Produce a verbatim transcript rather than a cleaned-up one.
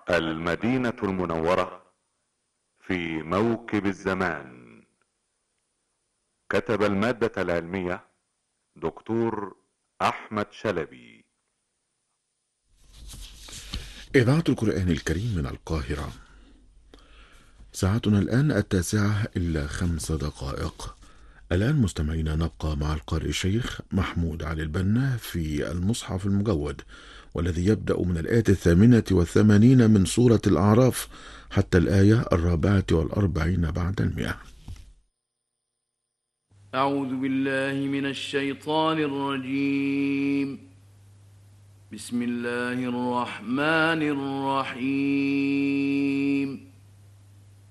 المدينة المنورة في موكب الزمان. كتب المادة العلمية دكتور أحمد شلبي. إذاعة القرآن الكريم من القاهرة. ساعتنا الآن التاسعة إلا خمس دقائق. الآن مستمعينا نبقى مع القارئ الشيخ محمود علي البنا في المصحف المجود، والذي يبدأ من الآية الثامنة والثمانين من سورة الأعراف حتى الآية الرابعة والأربعين بعد المئة. أعوذ بالله من الشيطان الرجيم. بسم الله الرحمن الرحيم.